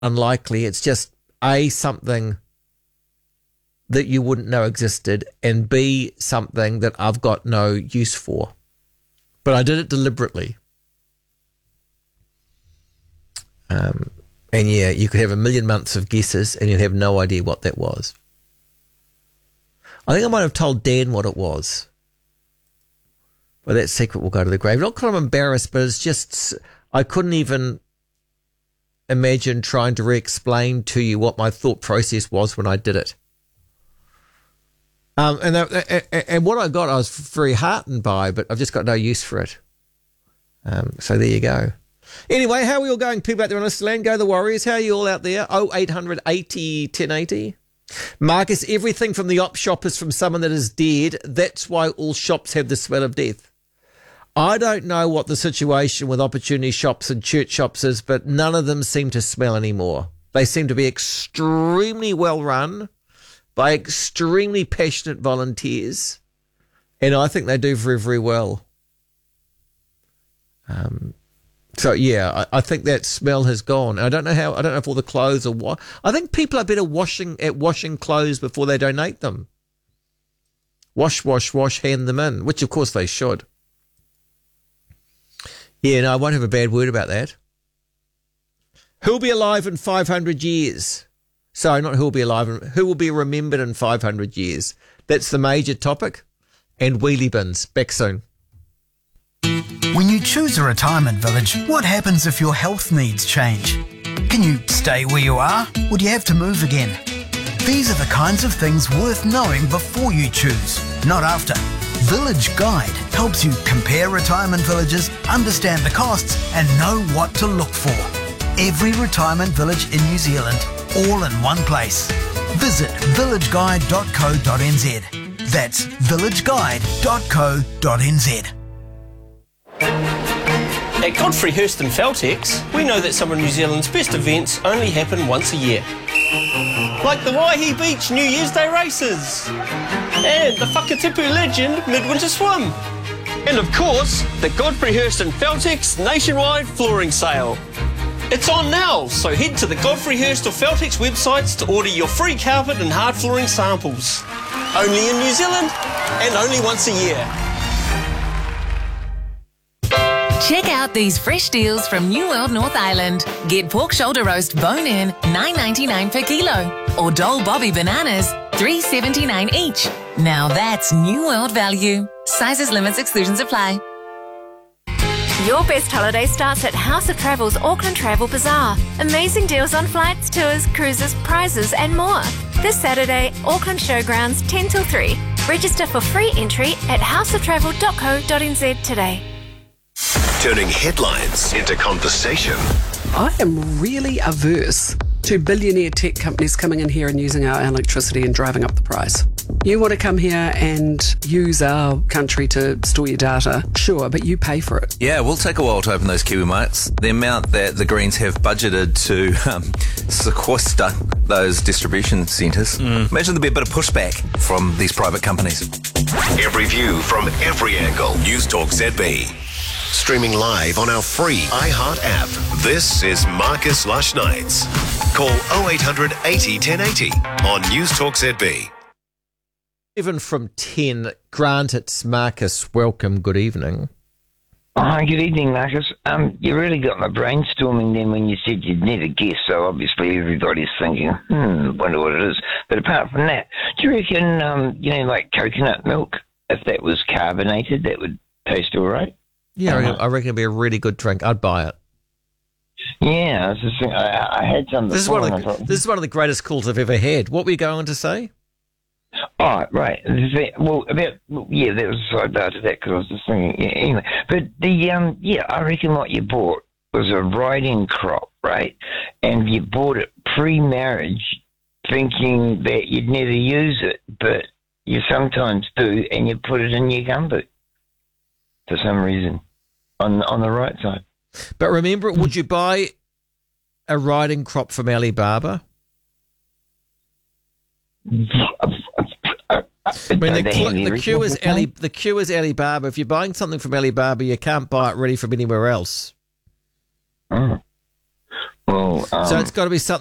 unlikely. It's just A, something that you wouldn't know existed, and B, something that I've got no use for. But I did it deliberately. And yeah, you could have a million months of guesses and you'd have no idea what that was. I think I might have told Dan what it was. But that secret will go to the grave. Not because I'm embarrassed, but it's just, I couldn't even imagine trying to re-explain to you what my thought process was when I did it. And what I got, I was very heartened by, but I've just got no use for it. So there you go. Anyway, how are we all going, people out there on this land? Go the Warriors. How are you all out there? 0800 80 1080. Marcus, everything from the op shop is from someone that is dead. That's why all shops have the smell of death. I don't know what the situation with opportunity shops and church shops is, but none of them seem to smell anymore. They seem to be extremely well run by extremely passionate volunteers, and I think they do very, very well. So yeah, I think that smell has gone. I don't know how. I don't know if all the clothes are what. I think people are better washing clothes before they donate them. Wash, hand them in, which of course they should. Yeah, no, I won't have a bad word about that. Who'll be alive in 500 years? Sorry, not who'll be alive. Who will be remembered in 500 years? That's the major topic. And wheelie bins. Back soon. When you choose a retirement village, what happens if your health needs change? Can you stay where you are, or do you have to move again? These are the kinds of things worth knowing before you choose, not after. Village Guide helps you compare retirement villages, understand the costs, and know what to look for. Every retirement village in New Zealand, all in one place. Visit villageguide.co.nz. That's villageguide.co.nz. At Godfrey Hirst and Feltex, we know that some of New Zealand's best events only happen once a year. Like the Waihi Beach New Year's Day races, and the Whakatipu Legend Midwinter Swim, and of course, the Godfrey Hirst and Feltex nationwide flooring sale. It's on now, so head to the Godfrey Hirst or Feltex websites to order your free carpet and hard flooring samples. Only in New Zealand, and only once a year. Check out these fresh deals from New World North Island. Get pork shoulder roast bone-in, $9.99 per kilo. Or Dole Bobby bananas, $3.79 each. Now that's New World value. Sizes, limits, exclusions apply. Your best holiday starts at House of Travel's Auckland Travel Bazaar. Amazing deals on flights, tours, cruises, prizes and more. This Saturday, Auckland Showgrounds 10 till 3. Register for free entry at houseoftravel.co.nz today. Turning headlines into conversation. I am really averse to billionaire tech companies coming in here and using our electricity and driving up the price. You want to come here and use our country to store your data, sure, but you pay for it. Yeah, we'll take a while to open those Kiwi markets. The amount that the Greens have budgeted to sequester those distribution centres, imagine there'll be a bit of pushback from these private companies. Every view from every angle. News Talk ZB. Streaming live on our free iHeart app. This is Marcus Lush Nights. Call 0800 80 1080 on News Talk ZB. 7 from 10. Grant, it's Marcus. Welcome. Good evening. Hi, good evening, Marcus. You really got my brainstorming then when you said you'd never guess, so obviously everybody's thinking, wonder what it is. But apart from that, do you reckon, like coconut milk, if that was carbonated, that would taste all right? Yeah, I reckon it'd be a really good drink. I'd buy it. Yeah, I was just thinking, I had some before. This is one of the greatest calls I've ever had. What were you going to say? Oh, right. That was a sidebar to that because I was just thinking, anyway. But I reckon what you bought was a riding crop, right? And you bought it pre-marriage thinking that you'd never use it, but you sometimes do, and you put it in your gumboot for some reason on the right side. But remember, would you buy a riding crop from Alibaba? I mean, the queue is Alibaba. If you're buying something from Alibaba, you can't buy it ready from anywhere else. Oh. Well, so it's got to be something